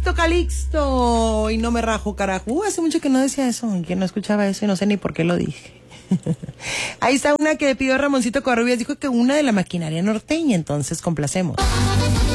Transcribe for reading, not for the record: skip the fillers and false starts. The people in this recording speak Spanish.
Calixto, y no me rajo, carajo. Hace mucho que no decía eso, que no escuchaba eso y no sé ni por qué lo dije. Ahí está una que pidió Ramoncito Covarrubias, dijo que una de la maquinaria norteña, entonces complacemos.